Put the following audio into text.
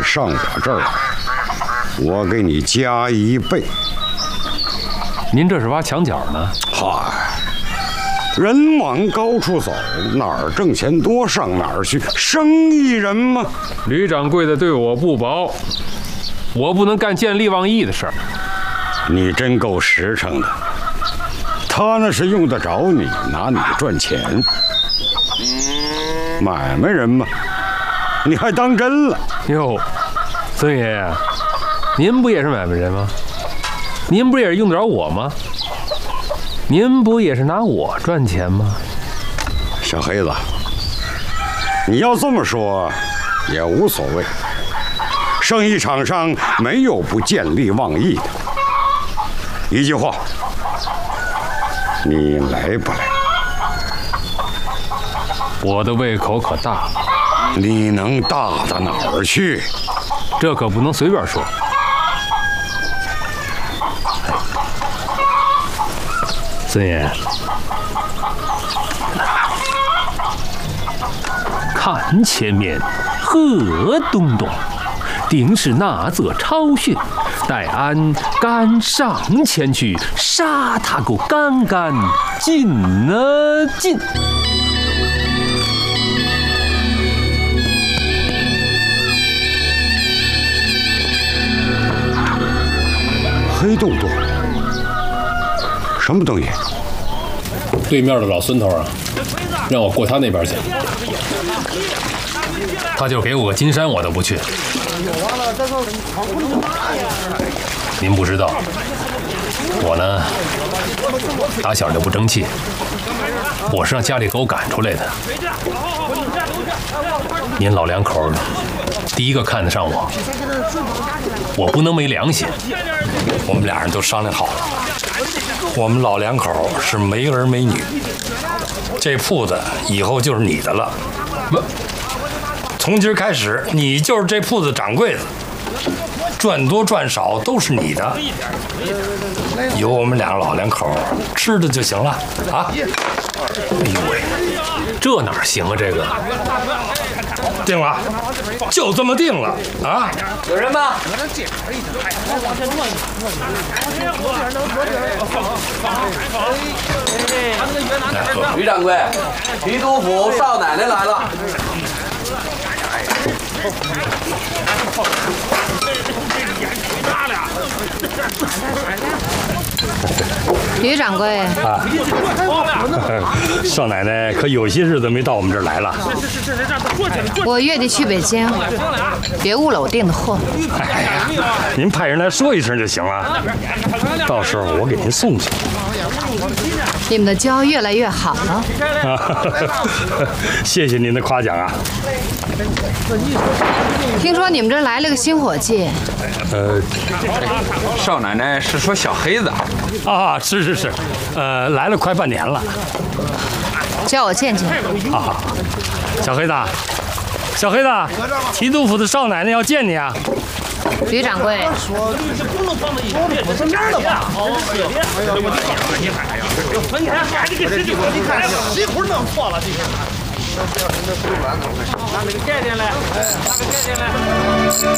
上我这儿来，我给你加1倍。 您这是挖墙角呢？ 嗨，人往高处走，哪儿挣钱多上哪儿去，生意人嘛。 吕掌柜的对我不薄，我不能干见利忘义的事儿。 你真够实诚的，他那是用得着你，拿你赚钱。买卖人嘛，你还当真了？ 哟，孙爷爷，您不也是买卖人吗？您不也是用得着我吗？您不也是拿我赚钱吗？ 小黑子，你要这么说也无所谓。生意场上没有不见利忘义的。一句话，你来不来？ 我的胃口可大了。 你能大到哪儿去？ 这可不能随便说。孙爷，看前面河东东，定是那则巢穴。待俺赶上前去，杀他个干干净啊净！ 黑洞洞，什么东西？ 对面的老孙头啊，让我过他那边去。他就给我个金山，我都不去。您不知道，我呢，打小就不争气，我是让家里给我赶出来的。您老两口第一个看得上我，我不能没良心。 我们俩人都商量好了，我们老两口是没儿没女，这铺子以后就是你的了。从今儿开始，你就是这铺子掌柜的，赚多赚少都是你的，由我们老两口吃的就行了啊！ 哎呦喂，这哪行啊？这个定了，就这么定了啊！ 有人吗？于掌柜，提督府少奶奶来了。 吕掌柜啊，少奶奶可有些日子没到我们这儿来了。 我月底去北京，别误了我订的货。 哎呀，您派人来说一声就行了，到时候我给您送去。 你们的交越来越好了。 谢谢您的夸奖啊。 听说你们这来了个新伙计。 少奶奶是说小黑子啊，是，来了快半年了。 叫我见见。 啊，小黑子，提督府的少奶奶要见你啊。 吕掌柜， 谁胡弄错了？这个。拿那个盖进来，拿个盖进来。